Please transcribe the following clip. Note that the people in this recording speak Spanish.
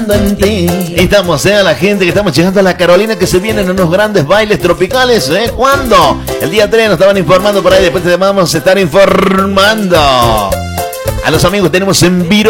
en ti. Estamos, a la gente que estamos llegando a la Carolina, que se vienen unos grandes bailes tropicales, ¿cuándo? El día 3 nos estaban informando por ahí, después te vamos a estar informando. A los amigos tenemos en Viro.